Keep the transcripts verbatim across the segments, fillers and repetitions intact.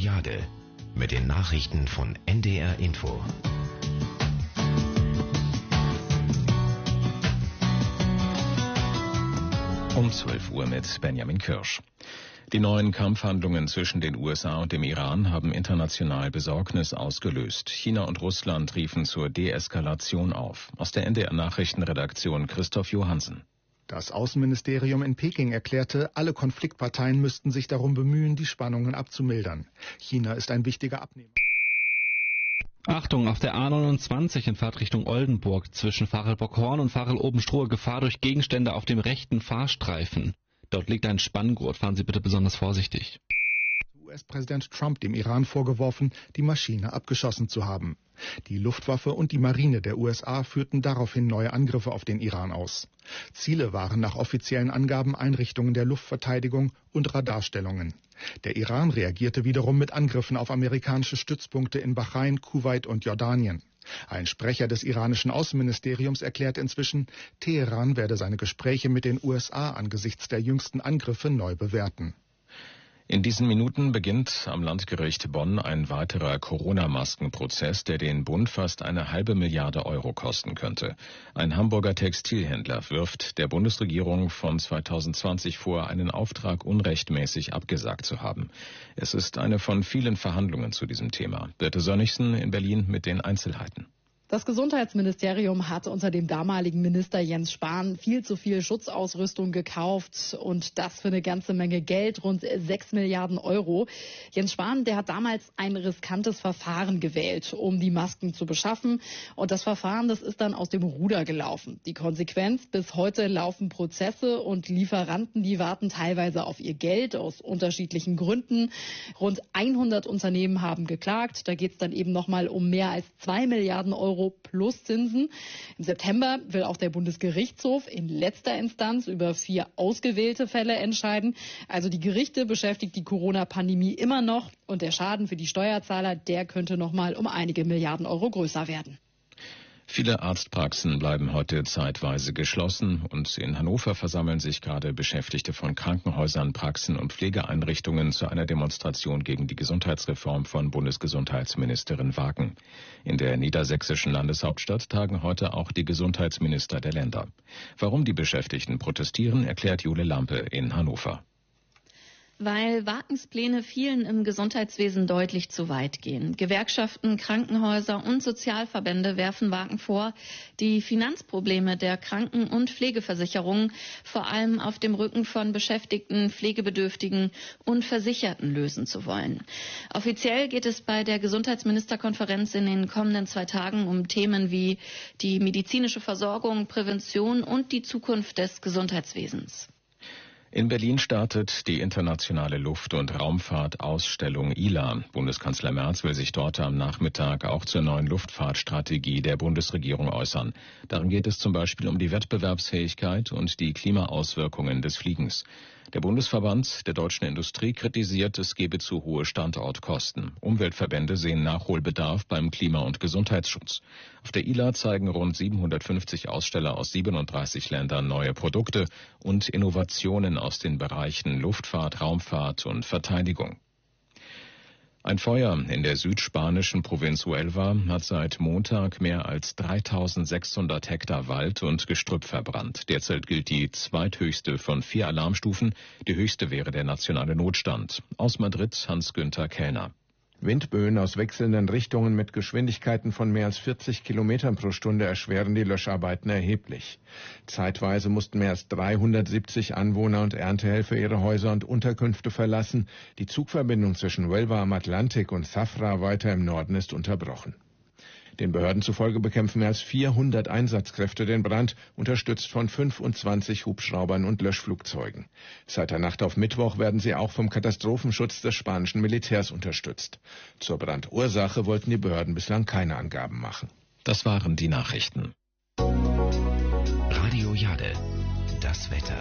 Jade mit den Nachrichten von N D R Info. Um zwölf Uhr mit Benjamin Kirsch. Die neuen Kampfhandlungen zwischen den U S A und dem Iran haben international Besorgnis ausgelöst. China und Russland riefen zur Deeskalation auf. Aus der N D R-Nachrichtenredaktion Christoph Johansen. Das Außenministerium in Peking erklärte, alle Konfliktparteien müssten sich darum bemühen, die Spannungen abzumildern. China ist ein wichtiger Abnehmer. Achtung, auf der A neunundzwanzig in Fahrtrichtung Oldenburg zwischen Varel-Bockhorn und Varel-Obenstruhe Gefahr durch Gegenstände auf dem rechten Fahrstreifen. Dort liegt ein Spanngurt, fahren Sie bitte besonders vorsichtig. U S-Präsident Trump dem Iran vorgeworfen, die Maschine abgeschossen zu haben. Die Luftwaffe und die Marine der U S A führten daraufhin neue Angriffe auf den Iran aus. Ziele waren nach offiziellen Angaben Einrichtungen der Luftverteidigung und Radarstellungen. Der Iran reagierte wiederum mit Angriffen auf amerikanische Stützpunkte in Bahrain, Kuwait und Jordanien. Ein Sprecher des iranischen Außenministeriums erklärt inzwischen, Teheran werde seine Gespräche mit den U S A angesichts der jüngsten Angriffe neu bewerten. In diesen Minuten beginnt am Landgericht Bonn ein weiterer Corona-Maskenprozess, der den Bund fast eine halbe Milliarde Euro kosten könnte. Ein Hamburger Textilhändler wirft der Bundesregierung von zweitausendzwanzig vor, einen Auftrag unrechtmäßig abgesagt zu haben. Es ist eine von vielen Verhandlungen zu diesem Thema. Birte Sönnigsen in Berlin mit den Einzelheiten. Das Gesundheitsministerium hat unter dem damaligen Minister Jens Spahn viel zu viel Schutzausrüstung gekauft und das für eine ganze Menge Geld, rund sechs Milliarden Euro. Jens Spahn, der hat damals ein riskantes Verfahren gewählt, um die Masken zu beschaffen und das Verfahren, das ist dann aus dem Ruder gelaufen. Die Konsequenz, bis heute laufen Prozesse und Lieferanten, die warten teilweise auf ihr Geld aus unterschiedlichen Gründen. Rund hundert Unternehmen haben geklagt, da geht es dann eben nochmal um mehr als zwei Milliarden Euro plus Zinsen. Im September will auch der Bundesgerichtshof in letzter Instanz über vier ausgewählte Fälle entscheiden. Also die Gerichte beschäftigt die Corona-Pandemie immer noch und der Schaden für die Steuerzahler, der könnte noch mal um einige Milliarden Euro größer werden. Viele Arztpraxen bleiben heute zeitweise geschlossen und in Hannover versammeln sich gerade Beschäftigte von Krankenhäusern, Praxen und Pflegeeinrichtungen zu einer Demonstration gegen die Gesundheitsreform von Bundesgesundheitsministerin Wagen. In der niedersächsischen Landeshauptstadt tagen heute auch die Gesundheitsminister der Länder. Warum die Beschäftigten protestieren, erklärt Jule Lampe in Hannover. Weil Wagens Pläne vielen im Gesundheitswesen deutlich zu weit gehen. Gewerkschaften, Krankenhäuser und Sozialverbände werfen Wagen vor, die Finanzprobleme der Kranken- und Pflegeversicherungen vor allem auf dem Rücken von Beschäftigten, Pflegebedürftigen und Versicherten lösen zu wollen. Offiziell geht es bei der Gesundheitsministerkonferenz in den kommenden zwei Tagen um Themen wie die medizinische Versorgung, Prävention und die Zukunft des Gesundheitswesens. In Berlin startet die internationale Luft- und Raumfahrtausstellung I L A. Bundeskanzler Merz will sich dort am Nachmittag auch zur neuen Luftfahrtstrategie der Bundesregierung äußern. Darin geht es zum Beispiel um die Wettbewerbsfähigkeit und die Klimaauswirkungen des Fliegens. Der Bundesverband der deutschen Industrie kritisiert, es gebe zu hohe Standortkosten. Umweltverbände sehen Nachholbedarf beim Klima- und Gesundheitsschutz. Auf der I L A zeigen rund siebenhundertfünfzig Aussteller aus siebenunddreißig Ländern neue Produkte und Innovationen aus den Bereichen Luftfahrt, Raumfahrt und Verteidigung. Ein Feuer in der südspanischen Provinz Huelva hat seit Montag mehr als dreitausendsechshundert Hektar Wald und Gestrüpp verbrannt. Derzeit gilt die zweithöchste von vier Alarmstufen. Die höchste wäre der nationale Notstand. Aus Madrid Hans-Günther Kellner. Windböen aus wechselnden Richtungen mit Geschwindigkeiten von mehr als vierzig Kilometern pro Stunde erschweren die Löscharbeiten erheblich. Zeitweise mussten mehr als dreihundertsiebzig Anwohner und Erntehelfer ihre Häuser und Unterkünfte verlassen. Die Zugverbindung zwischen Huelva am Atlantik und Zafra weiter im Norden ist unterbrochen. Den Behörden zufolge bekämpfen mehr als vierhundert Einsatzkräfte den Brand, unterstützt von fünfundzwanzig Hubschraubern und Löschflugzeugen. Seit der Nacht auf Mittwoch werden sie auch vom Katastrophenschutz des spanischen Militärs unterstützt. Zur Brandursache wollten die Behörden bislang keine Angaben machen. Das waren die Nachrichten. Radio Jade, das Wetter.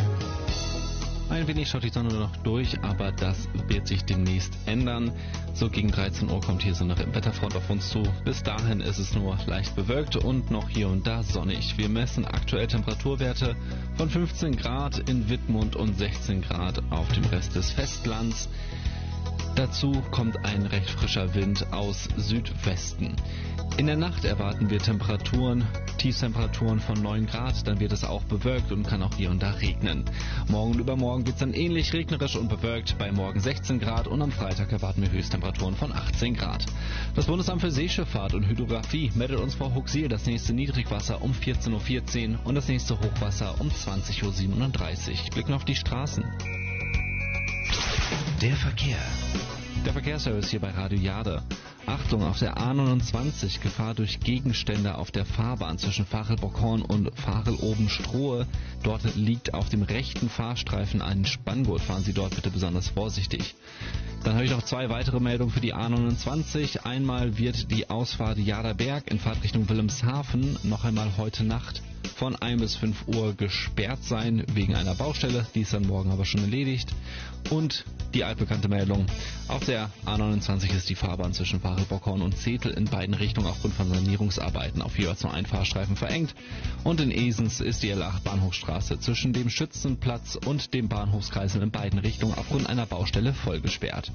Ein wenig schaut die Sonne noch durch, aber das wird sich demnächst ändern. So gegen dreizehn Uhr kommt hier so eine Wetterfront auf uns zu. Bis dahin ist es nur leicht bewölkt und noch hier und da sonnig. Wir messen aktuell Temperaturwerte von fünfzehn Grad in Wittmund und sechzehn Grad auf dem Rest des Festlands. Dazu kommt ein recht frischer Wind aus Südwesten. In der Nacht erwarten wir Temperaturen, Tiefstemperaturen von neun Grad, dann wird es auch bewölkt und kann auch hier und da regnen. Morgen und übermorgen wird es dann ähnlich regnerisch und bewölkt, bei morgen sechzehn Grad und am Freitag erwarten wir Höchsttemperaturen von achtzehn Grad. Das Bundesamt für Seeschifffahrt und Hydrographie meldet uns vor Huxil das nächste Niedrigwasser um vierzehn Uhr vierzehn und das nächste Hochwasser um zwanzig Uhr siebenunddreißig. Blicken auf die Straßen. Der Verkehr. Der Verkehrsservice hier bei Radio Jade. Achtung, auf der A neunundzwanzig, Gefahr durch Gegenstände auf der Fahrbahn zwischen Fachelbockhorn und Fachel-Oben-Strohe. Dort liegt auf dem rechten Fahrstreifen ein Spanngurt. Fahren Sie dort bitte besonders vorsichtig. Dann habe ich noch zwei weitere Meldungen für die A neunundzwanzig. Einmal wird die Ausfahrt Jaderberg in Fahrtrichtung Wilhelmshaven noch einmal heute Nacht von ein bis fünf Uhr gesperrt sein wegen einer Baustelle. Die ist dann morgen aber schon erledigt. Und die altbekannte Meldung: Auf der A neunundzwanzig ist die Fahrbahn zwischen Fachelbockhorn und Zetel in beiden Richtungen aufgrund von Sanierungsarbeiten auf jeweils nur ein Fahrstreifen verengt. Und in Esens ist die L acht Bahnhofstraße zwischen dem Schützenplatz und dem Bahnhofskreisel in beiden Richtungen aufgrund einer Baustelle voll gesperrt.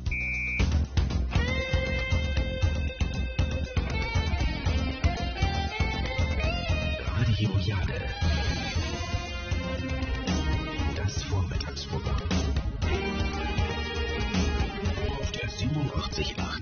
Radio Jade.